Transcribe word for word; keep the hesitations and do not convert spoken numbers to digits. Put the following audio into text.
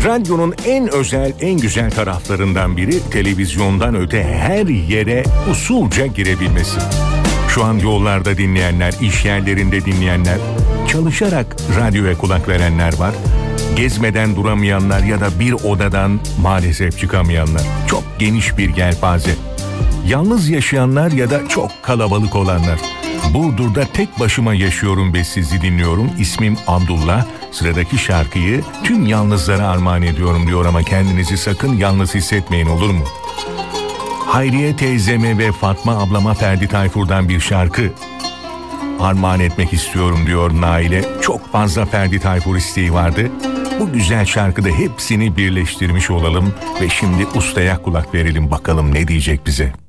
Radyonun en özel, en güzel taraflarından biri televizyondan öte her yere usulca girebilmesi. Şu an yollarda dinleyenler, iş yerlerinde dinleyenler, çalışarak radyoya kulak verenler var. Gezmeden duramayanlar ya da bir odadan maalesef çıkamayanlar. Çok geniş bir yelpaze. Yalnız yaşayanlar ya da çok kalabalık olanlar. Burdur'da tek başıma yaşıyorum ve sizi dinliyorum. İsmim Abdullah. Sıradaki şarkıyı tüm yalnızlara armağan ediyorum diyor ama kendinizi sakın yalnız hissetmeyin, olur mu? Hayriye teyzeme ve Fatma ablama Ferdi Tayfur'dan bir şarkı armağan etmek istiyorum diyor Naile. Çok fazla Ferdi Tayfur isteği vardı. Bu güzel şarkıda hepsini birleştirmiş olalım ve şimdi ustaya kulak verelim, bakalım ne diyecek bize.